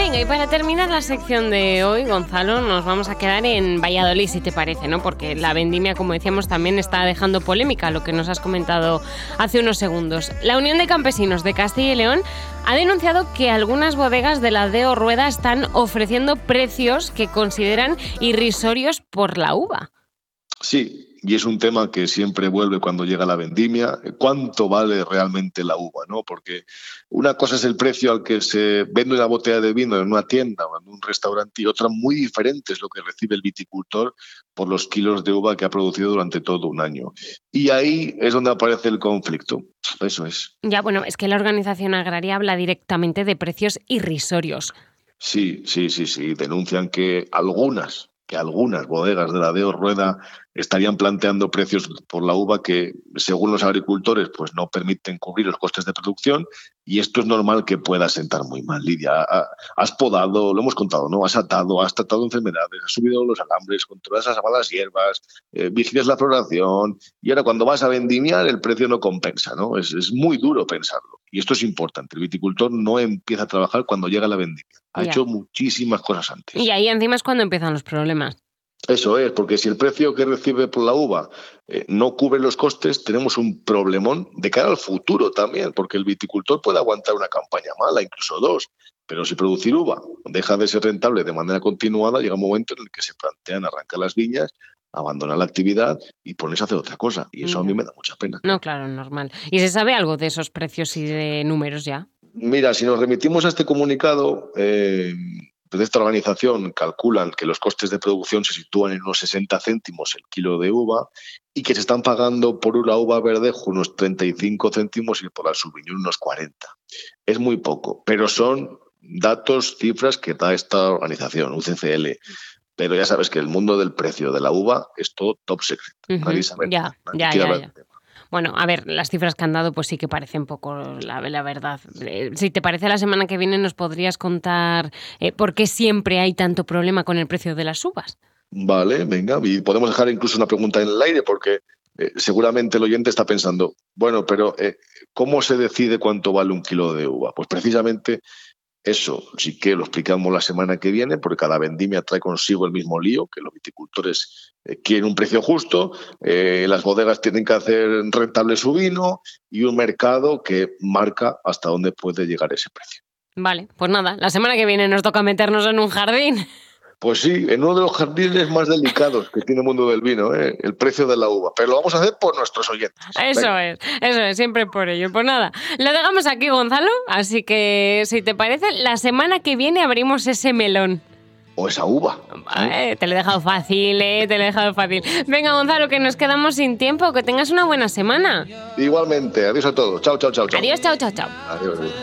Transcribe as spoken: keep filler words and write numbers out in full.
Venga, y para terminar la sección de hoy, Gonzalo, nos vamos a quedar en Valladolid, si te parece, ¿no? Porque la vendimia, como decíamos, también está dejando polémica, lo que nos has comentado hace unos segundos. La Unión de Campesinos de Castilla y León ha denunciado que algunas bodegas de la D O Rueda están ofreciendo precios que consideran irrisorios por la uva. Sí, y es un tema que siempre vuelve cuando llega la vendimia. ¿Cuánto vale realmente la uva, no? Porque una cosa es el precio al que se vende una botella de vino en una tienda o en un restaurante, y otra muy diferente es lo que recibe el viticultor por los kilos de uva que ha producido durante todo un año. Y ahí es donde aparece el conflicto. Eso es. Ya, bueno, es que la organización agraria habla directamente de precios irrisorios. Sí, sí, sí, sí. Denuncian que algunas que algunas bodegas de la D O Rueda estarían planteando precios por la uva que, según los agricultores, pues no permiten cubrir los costes de producción, y esto es normal que pueda sentar muy mal. Lidia, has podado, lo hemos contado, ¿no? Has atado, has tratado enfermedades, has subido los alambres con todas esas malas hierbas, eh, vigilas la floración, y ahora cuando vas a vendimiar el precio no compensa, ¿no? Es, es muy duro pensarlo. Y esto es importante. El viticultor no empieza a trabajar cuando llega la vendimia. Ha Ya. hecho muchísimas cosas antes. Y ahí encima es cuando empiezan los problemas. Eso es, porque si el precio que recibe por la uva eh, no cubre los costes, tenemos un problemón de cara al futuro también, porque el viticultor puede aguantar una campaña mala, incluso dos, pero si producir uva deja de ser rentable de manera continuada, llega un momento en el que se plantean arrancar las viñas, abandonar la actividad y ponerse a hacer otra cosa. Y eso a mí me da mucha pena. No, claro, normal. ¿Y se sabe algo de esos precios y de números ya? Mira, si nos remitimos a este comunicado, eh, de esta organización calculan que los costes de producción se sitúan en unos sesenta céntimos el kilo de uva y que se están pagando por una uva verdejo unos treinta y cinco céntimos y por la Sauvignon unos cuarenta. Es muy poco, pero son datos, cifras que da esta organización, U C C L. Pero ya sabes que el mundo del precio de la uva es todo top secret. Uh-huh. Nadie sabe. Ya, Nadie ya, quiere ya, hablar ya. del tema. Bueno, a ver, las cifras que han dado pues sí que parecen poco, la, la verdad. Eh, si te parece, la semana que viene nos podrías contar eh, por qué siempre hay tanto problema con el precio de las uvas. Vale, venga, y podemos dejar incluso una pregunta en el aire, porque eh, seguramente el oyente está pensando, bueno, pero eh, ¿cómo se decide cuánto vale un kilo de uva? Pues precisamente eso sí que lo explicamos la semana que viene, porque cada vendimia trae consigo el mismo lío, que los viticultores eh, quieren un precio justo, eh, las bodegas tienen que hacer rentable su vino y un mercado que marca hasta dónde puede llegar ese precio. Vale, pues nada, la semana que viene nos toca meternos en un jardín. Pues sí, en uno de los jardines más delicados que tiene el mundo del vino, ¿eh? El precio de la uva. Pero lo vamos a hacer por nuestros oyentes. Eso Venga. es, eso es, siempre por ello. Pues nada, lo dejamos aquí, Gonzalo. Así que, si te parece, la semana que viene abrimos ese melón. O esa uva. Eh, te lo he dejado fácil, eh, te lo he dejado fácil. Venga, Gonzalo, que nos quedamos sin tiempo. Que tengas una buena semana. Igualmente, adiós a todos. Chao, chao, chao. chao. Adiós, chao, chao, chao. Adiós.